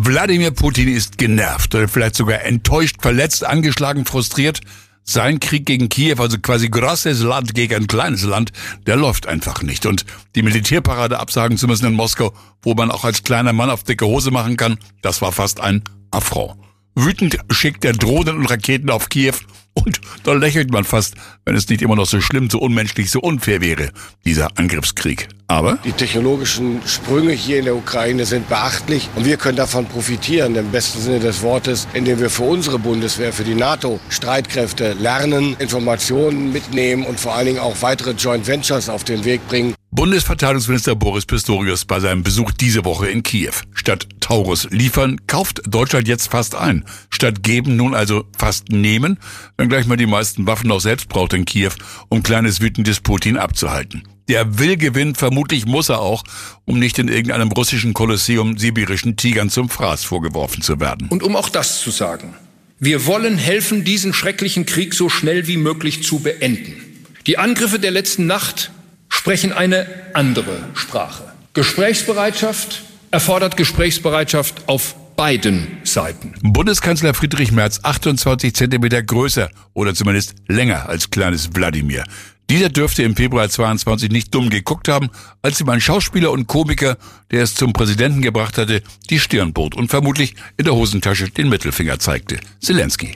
Wladimir Putin ist genervt oder vielleicht sogar enttäuscht, verletzt, angeschlagen, frustriert. Sein Krieg gegen Kiew, also quasi großes Land gegen ein kleines Land, der läuft einfach nicht. Und die Militärparade absagen zu müssen in Moskau, wo man auch als kleiner Mann auf dicke Hose machen kann, das war fast ein Affront. Wütend schickt er Drohnen und Raketen auf Kiew und da lächelt man fast, wenn es nicht immer noch so schlimm, so unmenschlich, so unfair wäre, dieser Angriffskrieg. Aber die technologischen Sprünge hier in der Ukraine sind beachtlich und wir können davon profitieren, im besten Sinne des Wortes, indem wir für unsere Bundeswehr, für die NATO-Streitkräfte lernen, Informationen mitnehmen und vor allen Dingen auch weitere Joint Ventures auf den Weg bringen. Bundesverteidigungsminister Boris Pistorius bei seinem Besuch diese Woche in Kiew. Statt Taurus liefern, kauft Deutschland jetzt fast ein. Statt geben nun also fast nehmen, wenngleich man die meisten Waffen auch selbst braucht in Kiew, um kleines wütendes Putin abzuhalten. Der will gewinnen, vermutlich muss er auch, um nicht in irgendeinem russischen Kolosseum sibirischen Tigern zum Fraß vorgeworfen zu werden. Und um auch das zu sagen, wir wollen helfen, diesen schrecklichen Krieg so schnell wie möglich zu beenden. Die Angriffe der letzten Nacht sprechen eine andere Sprache. Gesprächsbereitschaft erfordert Gesprächsbereitschaft auf beiden Seiten. Bundeskanzler Friedrich Merz 28 Zentimeter größer oder zumindest länger als kleines Wladimir. Dieser dürfte im Februar 22 nicht dumm geguckt haben, als ihm ein Schauspieler und Komiker, der es zum Präsidenten gebracht hatte, die Stirn bot und vermutlich in der Hosentasche den Mittelfinger zeigte. Zelensky.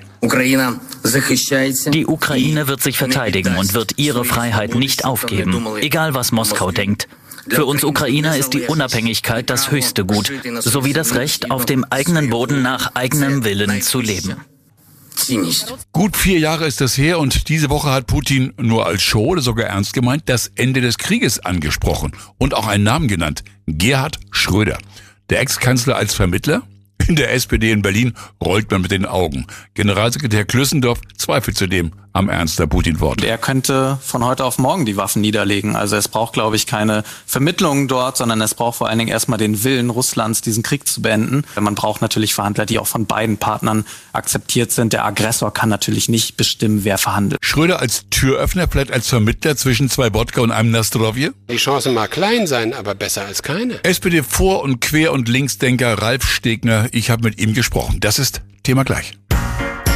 Die Ukraine wird sich verteidigen und wird ihre Freiheit nicht aufgeben, egal was Moskau denkt. Für uns Ukrainer ist die Unabhängigkeit das höchste Gut, sowie das Recht, auf dem eigenen Boden nach eigenem Willen zu leben. Gut 4 Jahre ist das her und diese Woche hat Putin nur als Show oder sogar ernst gemeint das Ende des Krieges angesprochen und auch einen Namen genannt, Gerhard Schröder. Der Ex-Kanzler als Vermittler? In der SPD in Berlin rollt man mit den Augen. Generalsekretär Klüssendorf zweifelt zudem am Ernst der Putin-Worte. Er könnte von heute auf morgen die Waffen niederlegen. Also es braucht, glaube ich, keine Vermittlungen dort, sondern es braucht vor allen Dingen erstmal den Willen Russlands, diesen Krieg zu beenden. Man braucht natürlich Verhandler, die auch von beiden Partnern akzeptiert sind. Der Aggressor kann natürlich nicht bestimmen, wer verhandelt. Schröder als Türöffner, vielleicht als Vermittler zwischen 2 Wodka und einem Nastrovje? Die Chance mag klein sein, aber besser als keine. SPD-Vor- und Quer- und Linksdenker Ralf Stegner, ich habe mit ihm gesprochen. Das ist Thema gleich.